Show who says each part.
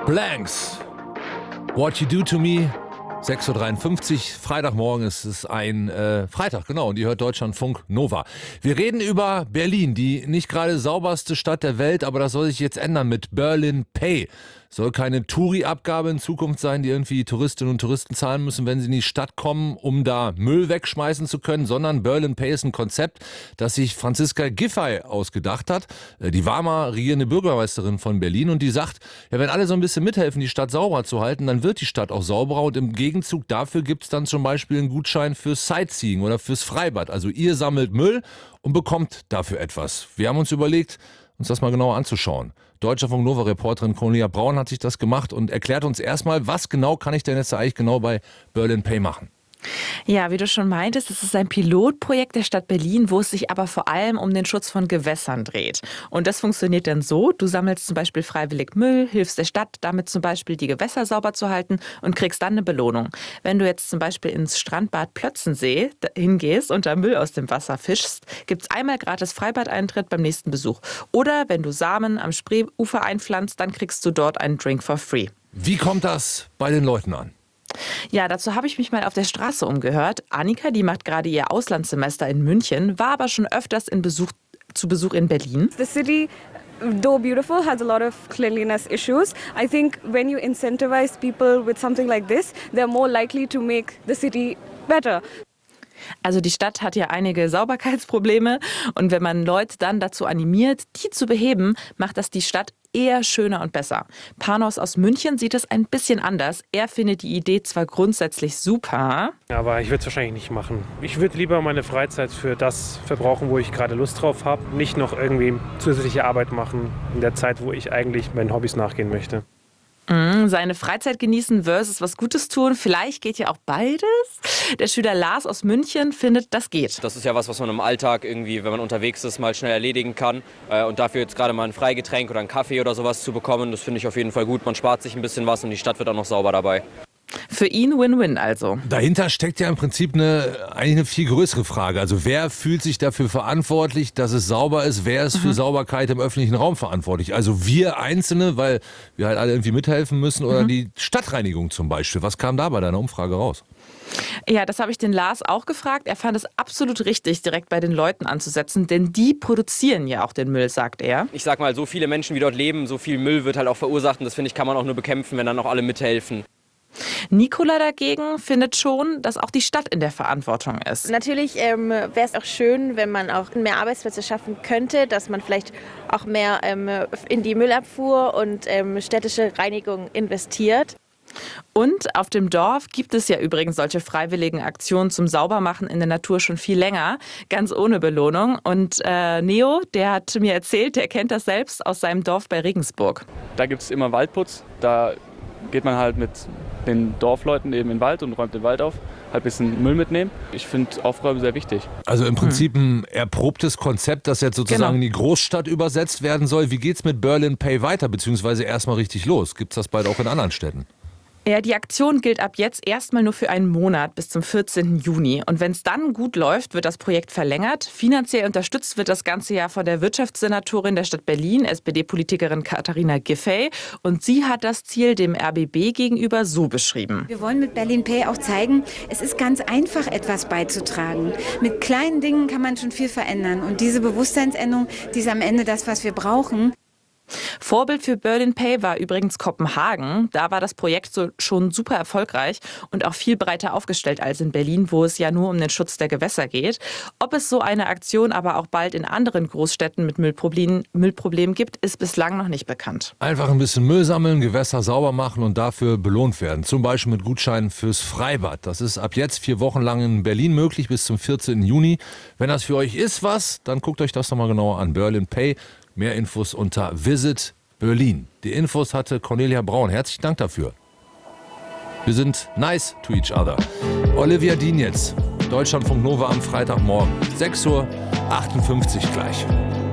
Speaker 1: Blanks. What You Do To Me. 6.53 Uhr, Freitagmorgen, es ist ein Freitag, genau, und ihr hört Deutschlandfunk Nova. Wir reden über Berlin, die nicht gerade sauberste Stadt der Welt, aber das soll sich jetzt ändern mit Berlin Pay. Soll keine Touri-Abgabe in Zukunft sein, die irgendwie Touristinnen und Touristen zahlen müssen, wenn sie in die Stadt kommen, um da Müll wegschmeißen zu können, sondern Berlin Pay ist ein Konzept, das sich Franziska Giffey ausgedacht hat. Die war mal regierende Bürgermeisterin von Berlin und die sagt, ja, wenn alle so ein bisschen mithelfen, die Stadt sauber zu halten, dann wird die Stadt auch sauberer und im Gegenzug dafür gibt es dann zum Beispiel einen Gutschein fürs Sightseeing oder fürs Freibad. Also ihr sammelt Müll und bekommt dafür etwas. Wir haben uns überlegt, uns das mal genauer anzuschauen. Deutschlandfunk Nova-Reporterin Cornelia Braun hat sich das gemacht und erklärt uns erstmal, was genau kann ich denn jetzt eigentlich genau bei Berlin Pay machen?
Speaker 2: Ja, wie du schon meintest, es ist ein Pilotprojekt der Stadt Berlin, wo es sich aber vor allem um den Schutz von Gewässern dreht. Und das funktioniert dann so, du sammelst zum Beispiel freiwillig Müll, hilfst der Stadt, damit zum Beispiel die Gewässer sauber zu halten und kriegst dann eine Belohnung. Wenn du jetzt zum Beispiel ins Strandbad Plötzensee hingehst und da Müll aus dem Wasser fischst, gibt es einmal gratis Freibadeintritt beim nächsten Besuch. Oder wenn du Samen am Spreeufer einpflanzt, dann kriegst du dort einen Drink for free.
Speaker 1: Wie kommt das bei den Leuten an?
Speaker 2: Ja, dazu habe ich mich mal auf der Straße umgehört. Annika, die macht gerade ihr Auslandssemester in München, war aber schon öfters zu Besuch in Berlin.
Speaker 3: The city, though beautiful, has a lot of cleanliness issues. I think when you incentivize people with something like this, they're more likely to make the city better.
Speaker 2: Also die Stadt hat ja einige Sauberkeitsprobleme und wenn man Leute dann dazu animiert, die zu beheben, macht das die Stadt eher schöner und besser. Panos aus München sieht es ein bisschen anders. Er findet die Idee zwar grundsätzlich super,
Speaker 4: aber ich würde es wahrscheinlich nicht machen. Ich würde lieber meine Freizeit für das verbrauchen, wo ich gerade Lust drauf habe. Nicht noch irgendwie zusätzliche Arbeit machen in der Zeit, wo ich eigentlich meinen Hobbys nachgehen möchte.
Speaker 2: Seine Freizeit genießen versus was Gutes tun. Vielleicht geht ja auch beides. Der Schüler Lars aus München findet, das geht.
Speaker 5: Das ist ja was man im Alltag irgendwie, wenn man unterwegs ist, mal schnell erledigen kann. Und dafür jetzt gerade mal ein Freigetränk oder einen Kaffee oder sowas zu bekommen, das finde ich auf jeden Fall gut. Man spart sich ein bisschen was und die Stadt wird auch noch sauber dabei.
Speaker 2: Für ihn Win-Win also.
Speaker 1: Dahinter steckt ja im Prinzip eigentlich eine viel größere Frage. Also wer fühlt sich dafür verantwortlich, dass es sauber ist? Wer ist für Sauberkeit im öffentlichen Raum verantwortlich? Also wir Einzelne, weil wir halt alle irgendwie mithelfen müssen oder die Stadtreinigung zum Beispiel. Was kam da bei deiner Umfrage raus?
Speaker 2: Ja, das habe ich den Lars auch gefragt. Er fand es absolut richtig, direkt bei den Leuten anzusetzen, denn die produzieren ja auch den Müll, sagt er.
Speaker 5: Ich sag mal, so viele Menschen, wie dort leben, so viel Müll wird halt auch verursacht und das finde ich, kann man auch nur bekämpfen, wenn dann auch alle mithelfen.
Speaker 2: Nicola dagegen findet schon, dass auch die Stadt in der Verantwortung ist.
Speaker 6: Natürlich wäre es auch schön, wenn man auch mehr Arbeitsplätze schaffen könnte, dass man vielleicht auch mehr in die Müllabfuhr und städtische Reinigung investiert.
Speaker 2: Und auf dem Dorf gibt es ja übrigens solche freiwilligen Aktionen zum Saubermachen in der Natur schon viel länger, ganz ohne Belohnung. Und Neo, der hat mir erzählt, der kennt das selbst aus seinem Dorf bei Regensburg.
Speaker 7: Da gibt es immer Waldputz, da geht man halt mit den Dorfleuten eben in den Wald und räumt den Wald auf, halt ein bisschen Müll mitnehmen. Ich finde Aufräumen sehr wichtig.
Speaker 1: Also im Prinzip ein erprobtes Konzept, das jetzt sozusagen in die Großstadt übersetzt werden soll. Wie geht's mit Berlin Pay weiter, beziehungsweise erstmal richtig los? Gibt's das bald auch in anderen Städten?
Speaker 2: Ja, die Aktion gilt ab jetzt erstmal nur für einen Monat bis zum 14. Juni. Und wenn es dann gut läuft, wird das Projekt verlängert. Finanziell unterstützt wird das Ganze ja von der Wirtschaftssenatorin der Stadt Berlin, SPD-Politikerin Katharina Giffey. Und sie hat das Ziel dem RBB gegenüber so beschrieben.
Speaker 8: Wir wollen mit Berlin Pay auch zeigen, es ist ganz einfach, etwas beizutragen. Mit kleinen Dingen kann man schon viel verändern. Und diese Bewusstseinsänderung, die ist am Ende das, was wir brauchen.
Speaker 2: Vorbild für Berlin Pay war übrigens Kopenhagen. Da war das Projekt schon super erfolgreich und auch viel breiter aufgestellt als in Berlin, wo es ja nur um den Schutz der Gewässer geht. Ob es so eine Aktion aber auch bald in anderen Großstädten mit Müllproblemen gibt, ist bislang noch nicht bekannt.
Speaker 1: Einfach ein bisschen Müll sammeln, Gewässer sauber machen und dafür belohnt werden. Zum Beispiel mit Gutscheinen fürs Freibad. Das ist ab jetzt 4 Wochen lang in Berlin möglich bis zum 14. Juni. Wenn das für euch ist dann guckt euch das nochmal genauer an. Berlin Pay. Mehr Infos unter Visit Berlin. Die Infos hatte Cornelia Braun. Herzlichen Dank dafür. Wir sind nice to each other. Olivia Dean jetzt. Deutschlandfunk Nova am Freitagmorgen. 6.58 Uhr gleich.